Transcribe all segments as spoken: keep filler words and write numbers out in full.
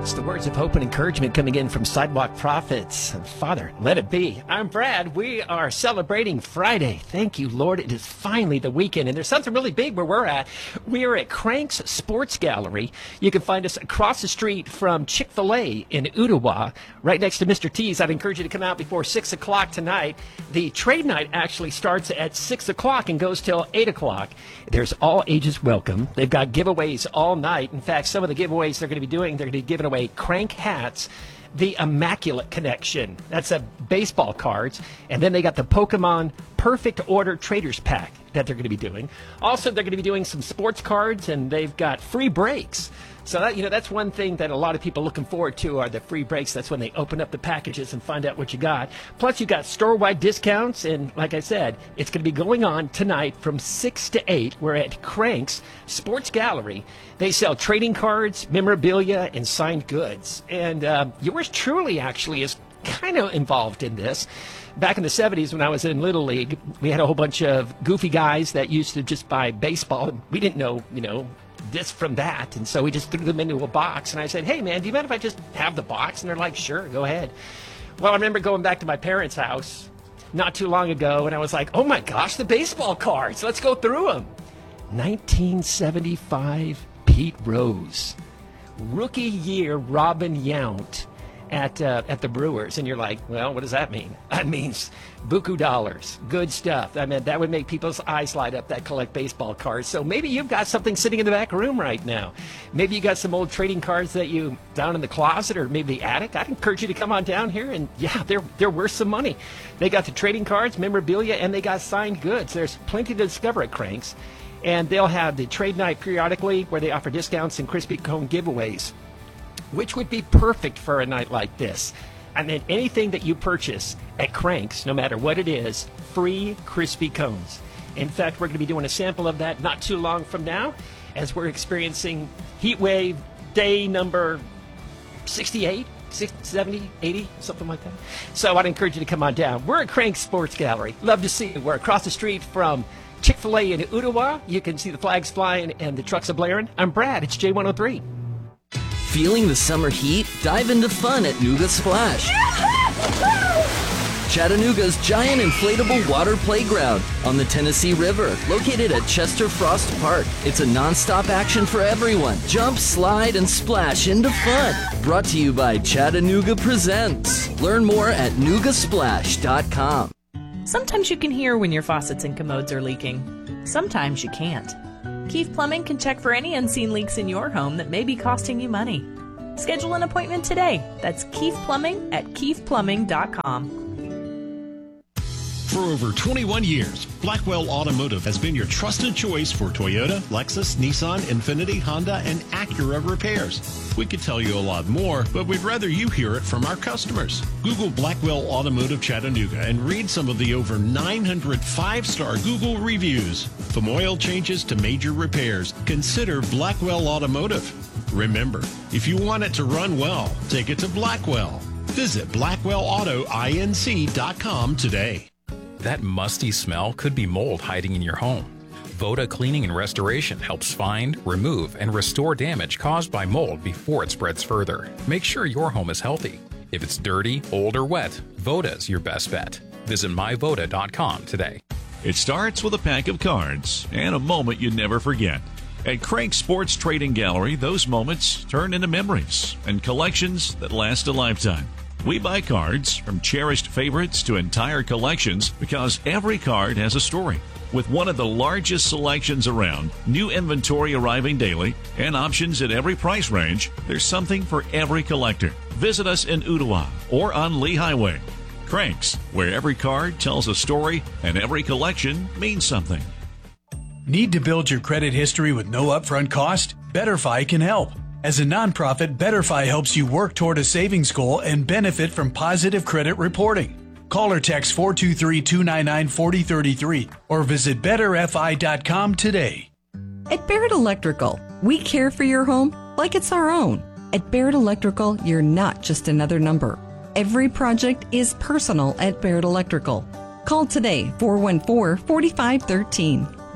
It's the words of hope and encouragement coming in from Sidewalk Prophets. Father, let it be. I'm Brad. We are celebrating Friday. Thank you, Lord. It is finally the weekend, and there's something really big where we're at. We are at Cranks Sports Gallery. You can find us across the street from Chick-fil-A in Ottawa, right next to Mister T's. I'd encourage you to come out before six o'clock tonight. The trade night actually starts at six o'clock and goes till eight o'clock. There's all ages welcome. They've got giveaways all night. In fact, some of the giveaways they're going to be doing, they're going to be giving away Crank hats, the Immaculate Connection. That's a baseball cards. And then they got the Pokemon Perfect Order Traders Pack that they're going to be doing. Also, they're going to be doing some sports cards, and they've got free breaks. So, that, you know, that's one thing that a lot of people are looking forward to are the free breaks. That's when they open up the packages and find out what you got. Plus, you got store-wide discounts. And like I said, it's going to be going on tonight from six to eight. We're at Cranks Sports Gallery. They sell trading cards, memorabilia, and signed goods. And uh, yours truly actually is kind of involved in this. Back in the seventies when I was in Little League, we had a whole bunch of goofy guys that used to just buy baseball. And we didn't know, you know, this from that, and so we just threw them into a box, and I said, hey man, do you mind if I just have the box? And they're like, sure, go ahead. Well, I remember going back to my parents' house not too long ago, and I was like, oh my gosh, the baseball cards, let's go through them. nineteen seventy-five Pete Rose, rookie year Robin Yount at uh, at the Brewers, and you're like, well, what does that mean? That means buku dollars, good stuff. I mean, that would make people's eyes light up that collect baseball cards. So maybe you've got something sitting in the back room right now. Maybe you got some old trading cards that you down in the closet or maybe the attic. I'd encourage you to come on down here, and yeah, they're they're worth some money. They got the trading cards, memorabilia, and they got signed goods. There's plenty to discover at Cranks, and they'll have the trade night periodically where they offer discounts and crispy cone giveaways, which would be perfect for a night like this. And then anything that you purchase at Cranks, no matter what it is, free crispy cones. In fact, we're going to be doing a sample of that not too long from now as we're experiencing heat wave day number sixty-eight, sixty, seventy, eighty, something like that. So I'd encourage you to come on down. We're at Cranks Sports Gallery. Love to see you. We're across the street from Chick-fil-A in Ottawa. You can see the flags flying and the trucks are blaring. I'm Brad. It's J one oh three. Feeling the summer heat? Dive into fun at Nooga Splash. Chattanooga's giant inflatable water playground on the Tennessee River, located at Chester Frost Park. It's a nonstop action for everyone. Jump, slide, and splash into fun. Brought to you by Chattanooga Presents. Learn more at nooga splash dot com. Sometimes you can hear when your faucets and commodes are leaking. Sometimes you can't. Keefe Plumbing can check for any unseen leaks in your home that may be costing you money. Schedule an appointment today. That's Keefe Plumbing at keefe plumbing dot com. For over twenty-one years, Blackwell Automotive has been your trusted choice for Toyota, Lexus, Nissan, Infiniti, Honda, and Acura repairs. We could tell you a lot more, but we'd rather you hear it from our customers. Google Blackwell Automotive Chattanooga and read some of the over nine hundred five-star Google reviews. From oil changes to major repairs, consider Blackwell Automotive. Remember, if you want it to run well, take it to Blackwell. Visit blackwell auto inc dot com today. That musty smell could be mold hiding in your home. Voda Cleaning and Restoration helps find, remove, and restore damage caused by mold before it spreads further. Make sure your home is healthy. If it's dirty, old, or wet, Voda's your best bet. Visit my voda dot com today. It starts with a pack of cards and a moment you never forget. At Crank Sports Trading Gallery, those moments turn into memories and collections that last a lifetime. We buy cards from cherished favorites to entire collections because every card has a story. With one of the largest selections around, new inventory arriving daily, and options at every price range, there's something for every collector. Visit us in Ottawa or on Lee Highway. Cranks, where every card tells a story and every collection means something. Need to build your credit history with no upfront cost? BetterFi can help. As a nonprofit, BetterFi helps you work toward a savings goal and benefit from positive credit reporting. Call or text four two three, two nine nine, four zero three three or visit better f i dot com today. At Barrett Electrical, we care for your home like it's our own. At Barrett Electrical, you're not just another number. Every project is personal at Barrett Electrical. Call today, four one four, four five one three.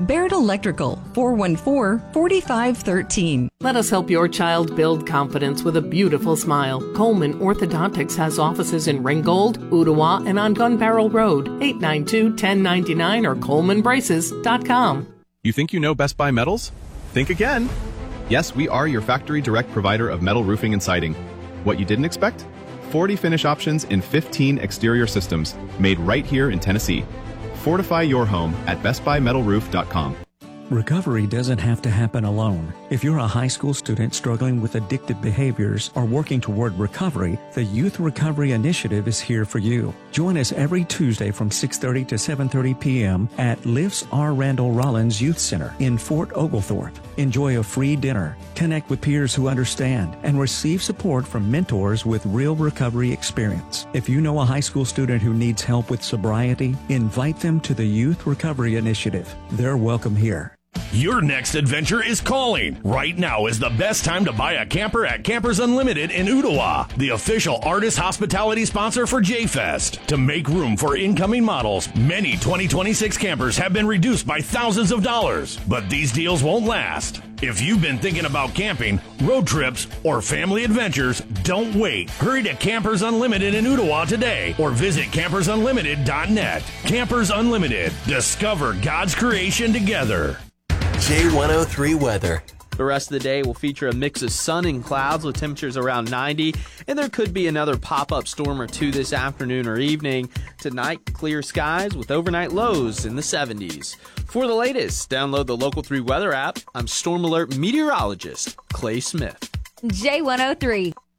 Baird Electrical, four one four, four five one three. Let us help your child build confidence with a beautiful smile. Coleman Orthodontics has offices in Ringgold, Ottawa, and on Gun Barrel Road, eight nine two, one zero nine nine or coleman braces dot com. You think you know Best Buy Metals? Think again. Yes, we are your factory direct provider of metal roofing and siding. What you didn't expect? forty finish options in fifteen exterior systems, made right here in Tennessee. Fortify your home at best buy metal roof dot com. Recovery doesn't have to happen alone. If you're a high school student struggling with addictive behaviors or working toward recovery, the Youth Recovery Initiative is here for you. Join us every Tuesday from six thirty to seven thirty p.m. at Lifts R. Randall Rollins Youth Center in Fort Oglethorpe. Enjoy a free dinner, connect with peers who understand, and receive support from mentors with real recovery experience. If you know a high school student who needs help with sobriety, invite them to the Youth Recovery Initiative. They're welcome here. Your next adventure is calling. Right now is the best time to buy a camper at Campers Unlimited in Ottawa, the official artist hospitality sponsor for J-Fest. To make room for incoming models, many twenty twenty-six campers have been reduced by thousands of dollars. But these deals won't last. If you've been thinking about camping, road trips, or family adventures, don't wait. Hurry to Campers Unlimited in Ottawa today or visit campers unlimited dot net. Campers Unlimited. Discover God's creation together. J one oh three weather. The rest of the day will feature a mix of sun and clouds with temperatures around ninety, and there could be another pop-up storm or two this afternoon or evening. Tonight, clear skies with overnight lows in the seventies. For the latest, download the Local three weather app. I'm Storm Alert meteorologist Clay Smith. J one oh three.